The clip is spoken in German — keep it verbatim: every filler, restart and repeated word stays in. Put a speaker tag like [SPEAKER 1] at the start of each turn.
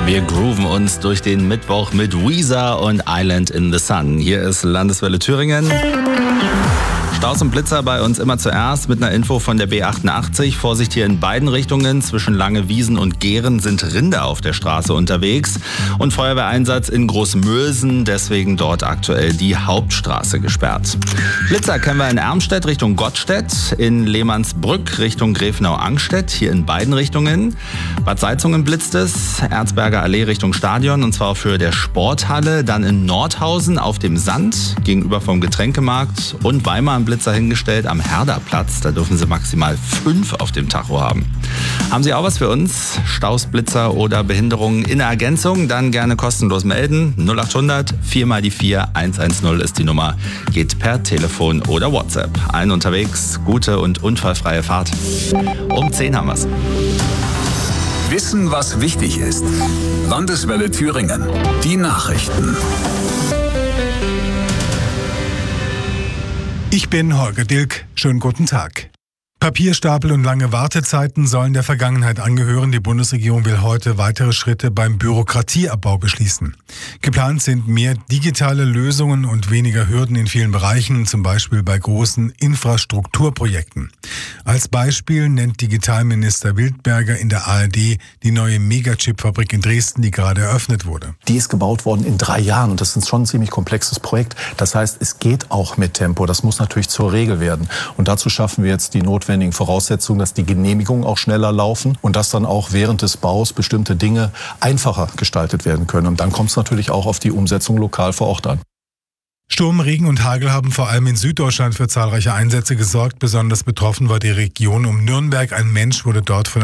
[SPEAKER 1] Wir grooven uns durch den Mittwoch mit Weezer und Island in the Sun. Hier ist Landeswelle Thüringen. Staus und Blitzer bei uns immer zuerst mit einer Info von der B achtundachtzig. Vorsicht hier in beiden Richtungen. Zwischen Langewiesen und Gehren sind Rinder auf der Straße unterwegs. Und Feuerwehreinsatz in Großmülsen, deswegen dort aktuell die Hauptstraße gesperrt. Blitzer kennen wir in Ermstedt Richtung Gottstedt, in Lehmannsbrück Richtung Grefenau-Angstedt, hier in beiden Richtungen. Bad Salzungen blitzt es, Erzberger Allee Richtung Stadion, und zwar für der Sporthalle. Dann in Nordhausen auf dem Sand gegenüber vom Getränkemarkt und Weimar ein Blitzer hingestellt am Herderplatz. Da dürfen Sie maximal fünf auf dem Tacho haben. Haben Sie auch was für uns? Staus, Blitzer oder Behinderungen in der Ergänzung? Dann gerne kostenlos melden. null achthundert vier mal die vier hundertzehn ist die Nummer. Geht per Telefon oder WhatsApp. Allen unterwegs gute und unfallfreie Fahrt. Um zehn haben wir's.
[SPEAKER 2] Wissen, was wichtig ist. Landeswelle Thüringen. Die Nachrichten.
[SPEAKER 3] Ich bin Holger Dilk. Schönen guten Tag. Papierstapel und lange Wartezeiten sollen der Vergangenheit angehören. Die Bundesregierung will heute weitere Schritte beim Bürokratieabbau beschließen. Geplant sind mehr digitale Lösungen und weniger Hürden in vielen Bereichen, zum Beispiel bei großen Infrastrukturprojekten. Als Beispiel nennt Digitalminister Wildberger in der A R D die neue Megachip-Fabrik in Dresden, die gerade eröffnet wurde.
[SPEAKER 4] Die ist gebaut worden in drei Jahren und das ist schon ein ziemlich komplexes Projekt. Das heißt, es geht auch mit Tempo. Das muss natürlich zur Regel werden. Und dazu schaffen wir jetzt die notwendigen Voraussetzungen, dass die Genehmigungen auch schneller laufen und dass dann auch während des Baus bestimmte Dinge einfacher gestaltet werden können. Und dann kommt es natürlich auch auf die Umsetzung lokal vor Ort an.
[SPEAKER 3] Sturm, Regen und Hagel haben vor allem in Süddeutschland für zahlreiche Einsätze gesorgt. Besonders betroffen war die Region um Nürnberg. Ein Mensch wurde dort von